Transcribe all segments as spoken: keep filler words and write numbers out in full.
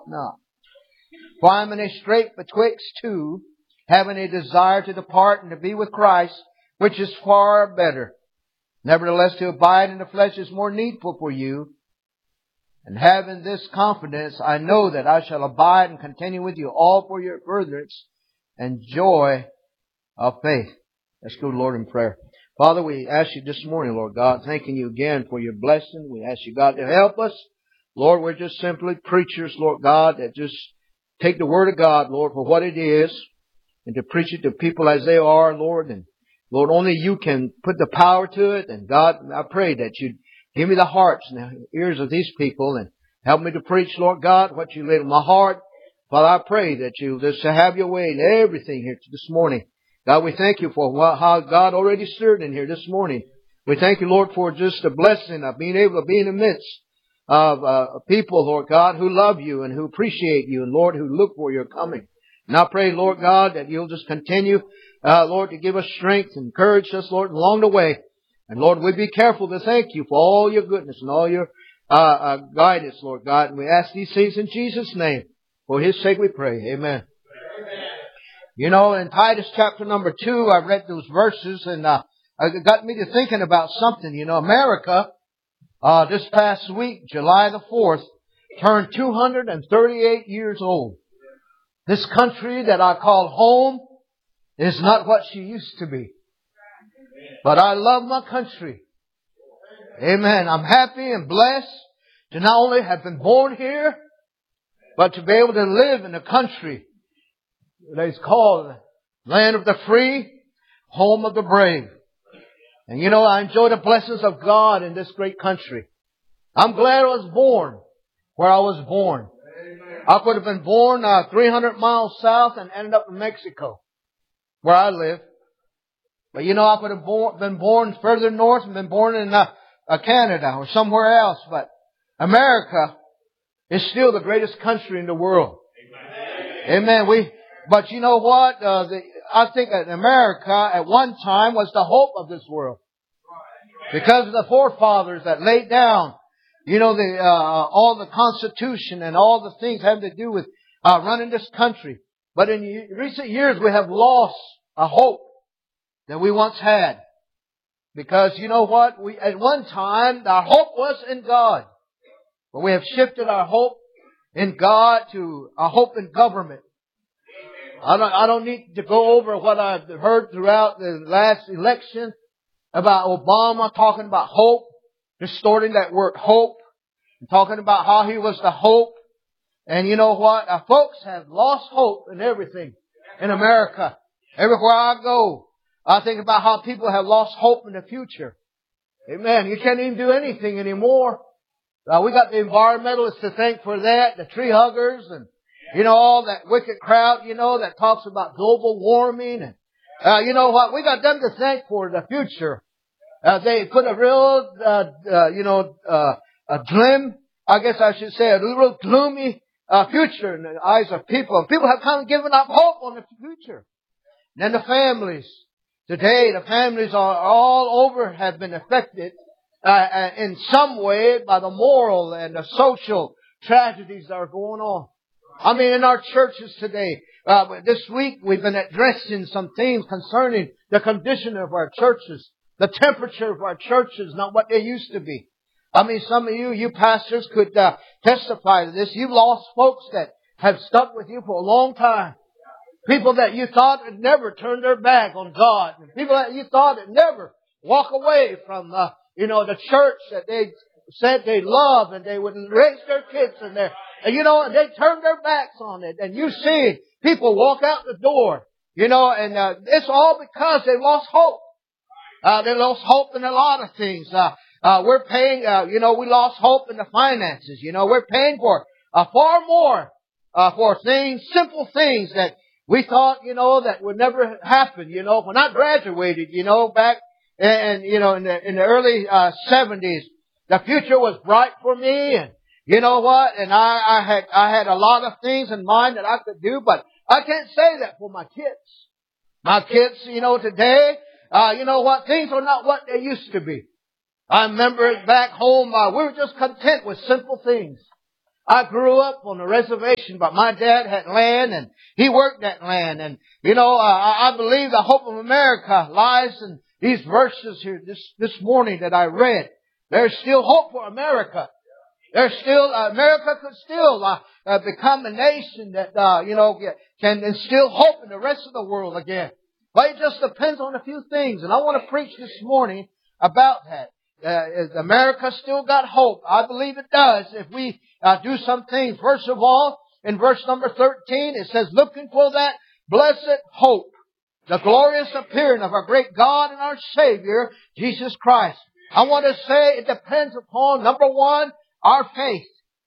not. For I am in a strait betwixt two, having a desire to depart and to be with Christ, which is far better. Nevertheless, to abide in the flesh is more needful for you. And having this confidence, I know that I shall abide and continue with you all for your furtherance and joy of faith. Let's go to the Lord in prayer. Father, we ask you this morning, Lord God, thanking you again for your blessing. We ask you, God, to help us. Lord, we're just simply preachers, Lord God, that just take the Word of God, Lord, for what it is, and to preach it to people as they are, Lord. And Lord, only you can put the power to it. And God, I pray that you give me the hearts and the ears of these people and help me to preach, Lord God, what you laid on my heart. Father, I pray that you just have your way in everything here this morning. God, we thank you for how God already stirred in here this morning. We thank you, Lord, for just the blessing of being able to be in the midst of uh, people, Lord God, who love you and who appreciate you, and Lord, who look for your coming. And I pray, Lord God, that you'll just continue, uh, Lord, to give us strength and encourage us, Lord, along the way. And Lord, we be careful to thank you for all your goodness and all your uh, uh, guidance, Lord God. And we ask these things in Jesus' name. For His sake we pray. Amen. Amen. You know, in Titus chapter number two, I read those verses, and uh, it got me to thinking about something. You know, America, uh, this past week, July the fourth, turned two hundred thirty-eight years old. This country that I call home is not what she used to be. But I love my country. Amen. I'm happy and blessed to not only have been born here, but to be able to live in a country that is called land of the free, home of the brave. And you know, I enjoy the blessings of God in this great country. I'm glad I was born where I was born. I could have been born uh, three hundred miles south and ended up in Mexico, where I live. But you know, I could have born, been born further north and been born in uh, uh, Canada or somewhere else. But America is still the greatest country in the world. Amen. Amen. We, but you know what? Uh, the, I think that America at one time was the hope of this world, because of the forefathers that laid down, you know, the uh, all the Constitution and all the things having to do with uh, running this country. But in recent years, we have lost a hope that we once had, because you know what? We at one time our hope was in God, but we have shifted our hope in God to a hope in government. I don't, I don't need to go over what I've heard throughout the last election about Obama talking about hope, distorting that word hope, and talking about how he was the hope. And you know what? Our folks have lost hope in everything in America. Everywhere I go, I think about how people have lost hope in the future. Amen. You can't even do anything anymore. Uh, we got the environmentalists to thank for that, the tree huggers, and you know, all that wicked crowd, you know, that talks about global warming. And uh, you know what? We got them to thank for the future. Uh, they put a real, uh, uh, you know, uh, a glim, I guess I should say, a real gloomy uh, future in the eyes of people. And people have kind of given up hope on the future. And then the families. Today, the families are all over have been affected uh, in some way by the moral and the social tragedies that are going on. I mean, in our churches today, uh, this week we've been addressing some things concerning the condition of our churches. The temperature of our churches, not what they used to be. I mean, some of you, you pastors could uh, testify to this. You've lost folks that have stuck with you for a long time. People that you thought would never turn their back on God. People that you thought would never walk away from, uh, you know, the church that they said they love, and they would raise their kids in there. And you know, they turned their backs on it. And you see people walk out the door, you know, and uh, it's all because they lost hope. Uh, they lost hope in a lot of things. Uh, uh, we're paying, uh, you know, we lost hope in the finances. You know, we're paying for uh, far more uh, for things, simple things that we thought, you know, that would never happen. You know, when I graduated, you know, back and, you know, in the, in the early uh, seventies, the future was bright for me. And you know what? And I, I had, I had a lot of things in mind that I could do, but I can't say that for my kids. My kids, you know, today, uh, you know what? Things are not what they used to be. I remember back home, uh, we were just content with simple things. I grew up on a reservation, but my dad had land and he worked that land. And, you know, I, I believe the hope of America lies in these verses here this, this morning that I read. There's still hope for America. There's still, uh, America could still uh, uh, become a nation that, uh, you know, can instill hope in the rest of the world again. But it just depends on a few things. And I want to preach this morning about that. Uh, is America still got hope? I believe it does if we uh, do some things. First of all, in verse number thirteen, it says, looking for that blessed hope, the glorious appearing of our great God and our Savior, Jesus Christ. I want to say it depends upon, number one, our faith.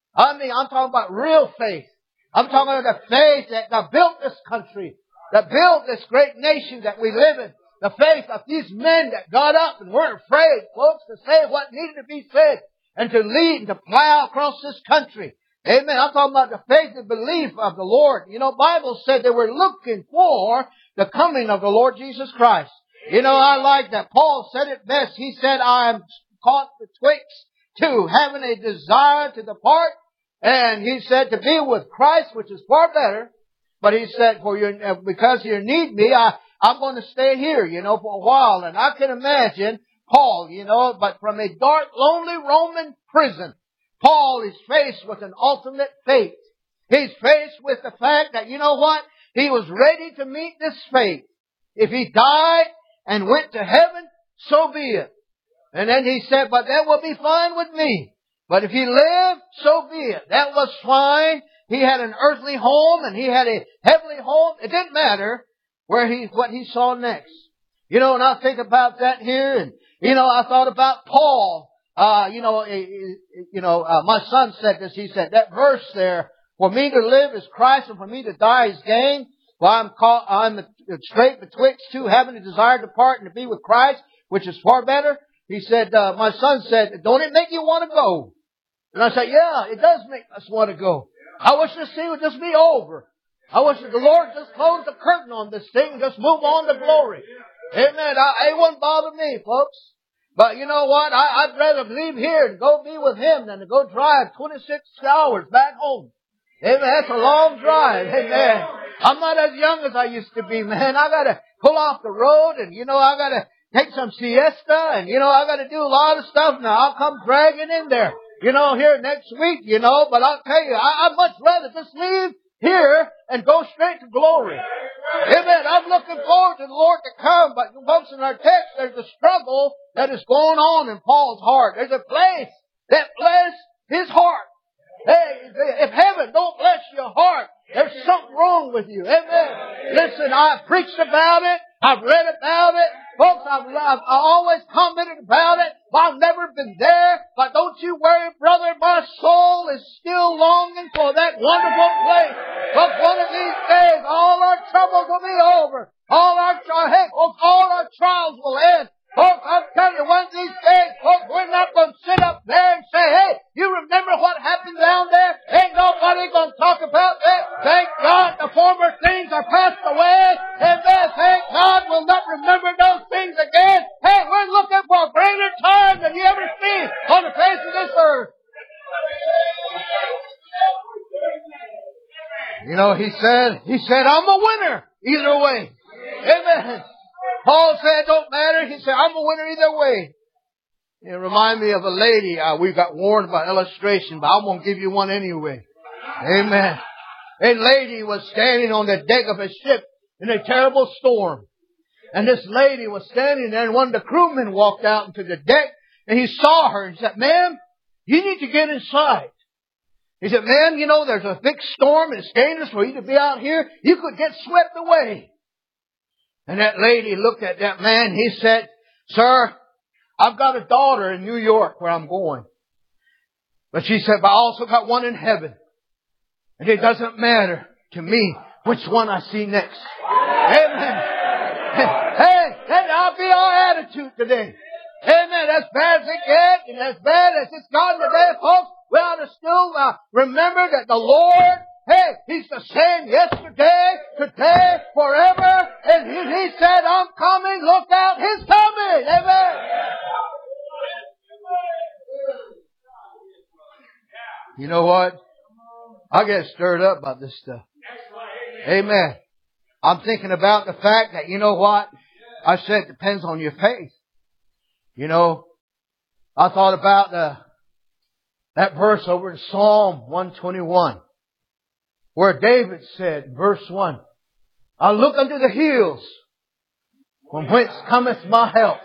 I mean, I'm talking about real faith. I'm talking about the faith that, that built this country, that built this great nation that we live in. The faith of these men that got up and weren't afraid, folks, to say what needed to be said and to lead and to plow across this country. Amen. I'm talking about the faith and belief of the Lord. You know, Bible said they were looking for the coming of the Lord Jesus Christ. You know, I like that. Paul said it best. He said, I am caught betwixt two, having a desire to depart. And he said to be with Christ, which is far better. But he said, for your, because you need me, I, I'm going to stay here, you know, for a while. And I can imagine Paul, you know, but from a dark, lonely Roman prison, Paul is faced with an ultimate fate. He's faced with the fact that, you know what? He was ready to meet this fate. If he died and went to heaven, so be it. And then he said, but that will be fine with me. But if he lived, so be it. That was fine. He had an earthly home and he had a heavenly home. It didn't matter where he, what he saw next. You know, and I think about that here, and, you know, I thought about Paul. Uh, you know, you know, uh, my son said this. He said, that verse there, for me to live is Christ and for me to die is gain. Well, I'm caught, I'm straight betwixt two, having a desire to depart and to be with Christ, which is far better. He said, uh, my son said, don't it make you want to go? And I said, yeah, it does make us want to go. I wish this thing would just be over. I wish that the Lord just close the curtain on this thing and just move on to glory. Amen. I, it wouldn't bother me, folks. But you know what? I, I'd rather leave here and go be with Him than to go drive twenty-six hours back home. Amen. That's a long drive. Amen. I'm not as young as I used to be, man. I gotta pull off the road and, you know, I gotta take some siesta and, you know, I gotta do a lot of stuff now. I'll come dragging in there, you know, here next week, you know, but I'll tell you, I, I'd much rather just leave here and go straight to glory. Amen. I'm looking forward to the Lord to come, but folks, in our text, there's a struggle that is going on in Paul's heart. There's a place that bless his heart. Hey, if heaven don't bless your heart, there's something wrong with you. Amen. Listen, I've preached about it. I've read about it. Folks, I've, I've always commented about it. I've never been there. But don't you worry, brother. My soul is still longing for that wonderful place. But one of these days, all our troubles will be over. All our, hey, folks, all our trials will end. Folks, I'm telling you, one of these days, folks, we're not going to sit up there and say, hey, you remember what happened down there? Ain't nobody going to talk about that. Thank God the former things are passed away. Amen. Thank God we'll not remember those things again. Hey, we're looking for a greater time than you ever seen on the face of this earth. You know, he said, he said, I'm a winner either way. Amen. Paul said, it don't matter. He said, I'm a winner either way. It reminded me of a lady. Uh, we got warned about illustration, but I'm going to give you one anyway. Amen. A lady was standing on the deck of a ship in a terrible storm. And this lady was standing there, and one of the crewmen walked out into the deck, and he saw her and said, ma'am, you need to get inside. He said, ma'am, you know, there's a big storm, and it's dangerous for you to be out here. You could get swept away. And that lady looked at that man. He said, sir, I've got a daughter in New York where I'm going. But she said, but I also got one in heaven. And it doesn't matter to me which one I see next. Amen. Hey, that ought to be our attitude today. Amen. As bad as it gets and as bad as it's gotten today, folks, we ought to still uh, remember that the Lord, hey, He's the same yesterday, today, forever. And He, he said, I'm coming. Look out. He's coming. Amen. You know what? I get stirred up about this stuff. Amen. I'm thinking about the fact that, you know what? I said it depends on your faith. You know, I thought about the, that verse over in Psalm one twenty-one, where David said, verse one, I look unto the hills, from whence cometh my help.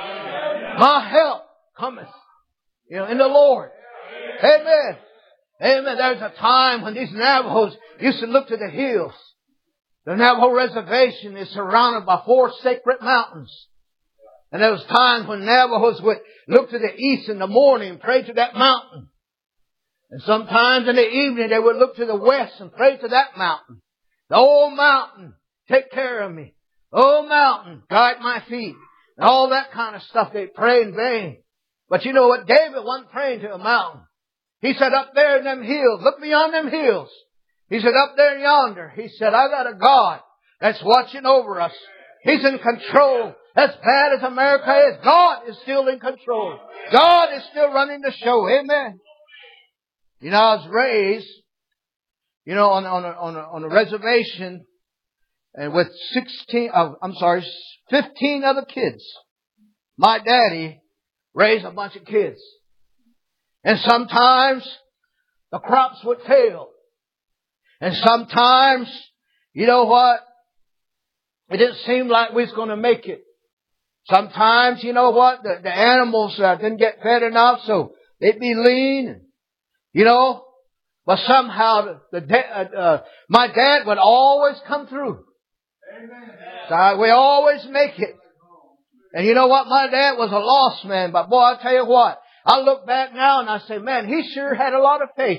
My help cometh, you know, in the Lord. Amen. Amen. There's a time when these Navajos used to look to the hills. The Navajo reservation is surrounded by four sacred mountains. And there was times when Navajos would look to the east in the morning and pray to that mountain. And sometimes in the evening they would look to the west and pray to that mountain. The old mountain, take care of me. Oh mountain, guide my feet. And all that kind of stuff. They pray in vain. But you know what? David wasn't praying to a mountain. He said, up there in them hills, look beyond them hills. He said, up there yonder, he said, I got a God that's watching over us. He's in control. As bad as America is, God is still in control. God is still running the show. Amen. You know, I was raised, you know, on, on, a, on, a, on a reservation, and with sixteen, uh, I'm sorry, fifteen other kids. My daddy raised a bunch of kids. And sometimes the crops would fail. And sometimes, you know what? It didn't seem like we was going to make it. Sometimes, you know what? The, the animals uh, didn't get fed enough, so they'd be lean. You know? But somehow, the, the uh, uh, my dad would always come through. So we always make it. And you know what? My dad was a lost man. But boy, I'll tell you what. I look back now and I say, man, he sure had a lot of faith.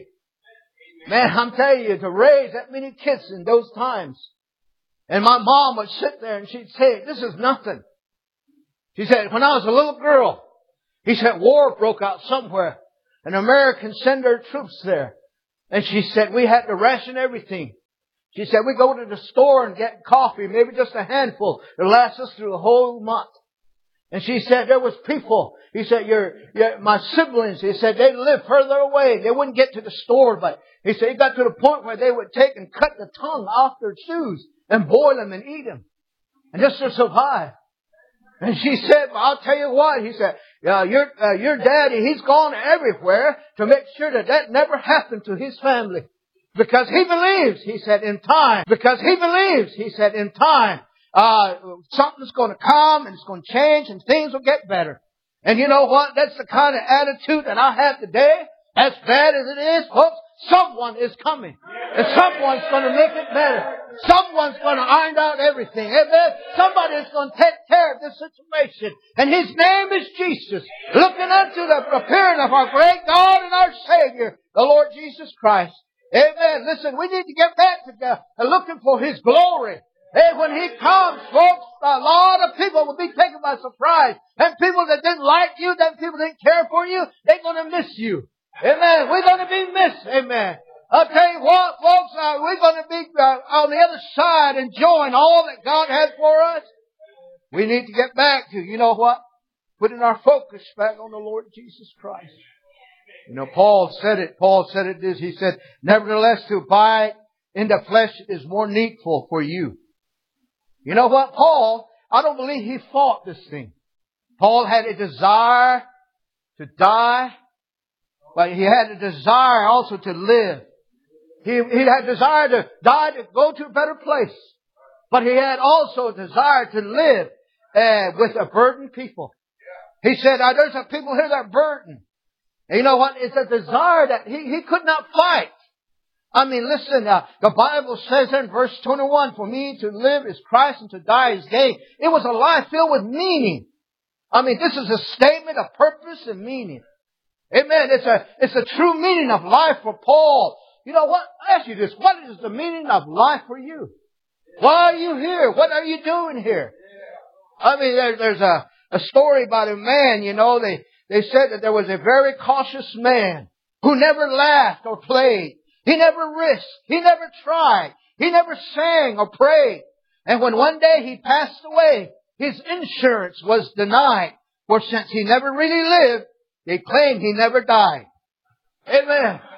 Man, I'm telling you, to raise that many kids in those times. And my mom would sit there and she'd say, this is nothing. She said, when I was a little girl, he said, war broke out somewhere. And Americans send their troops there. And she said, we had to ration everything. She said, we go to the store and get coffee, maybe just a handful, to last us through a whole month. And she said, there was people, he said, your, your, my siblings, he said, they lived further away. They wouldn't get to the store, but he said, it got to the point where they would take and cut the tongue off their shoes and boil them and eat them. And just to survive. And she said, well, I'll tell you what, he said, uh, your, uh, your daddy, he's gone everywhere to make sure that that never happened to his family. Because he believes, he said, in time, because he believes, he said, in time, Uh, something's going to come and it's going to change and things will get better. And you know what? That's the kind of attitude that I have today. As bad as it is, folks, someone is coming. And someone's going to make it better. Someone's going to iron out everything. Amen. Somebody's going to take care of this situation. And His name is Jesus. Looking unto the appearing of our great God and our Savior, the Lord Jesus Christ. Amen. Listen, we need to get back to God, looking for His glory. Hey, when He comes, folks, a lot of people will be taken by surprise. And people that didn't like you, that people didn't care for you, they're going to miss you. Amen. We're going to be missed. Amen. I'll tell you what, folks, uh, we're going to be uh, on the other side enjoying all that God has for us. We need to get back to, you know what? Putting our focus back on the Lord Jesus Christ. You know, Paul said it. Paul said it this. He said, nevertheless, to abide in the flesh is more needful for you. You know what, Paul, I don't believe he fought this thing. Paul had a desire to die, but he had a desire also to live. He, he had a desire to die to go to a better place. But he had also a desire to live uh, with a burdened people. He said, uh, there's some people here that are burdened. And you know what? It's a desire that he, he could not fight. I mean, listen, uh, the Bible says in verse twenty-one, for me to live is Christ and to die is gain. It was a life filled with meaning. I mean, this is a statement of purpose and meaning. Amen. It's a, it's a true meaning of life for Paul. You know what? I ask you this. What is the meaning of life for you? Why are you here? What are you doing here? I mean, there, there's a, a story about a man, you know, they, they said that there was a very cautious man who never laughed or played. He never risked. He never tried. He never sang or prayed. And when one day he passed away, his insurance was denied. For since he never really lived, they claimed he never died. Amen.